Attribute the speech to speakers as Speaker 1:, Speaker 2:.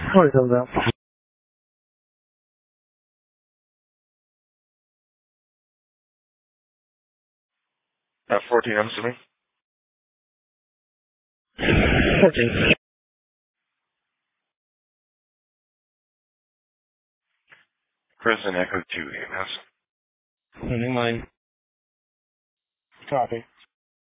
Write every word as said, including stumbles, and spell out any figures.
Speaker 1: Sorry about that.
Speaker 2: Uh, fourteen, I'm assuming.
Speaker 1: fourteen.
Speaker 2: Prison Echo two, A M S.
Speaker 1: Never mind. Copy.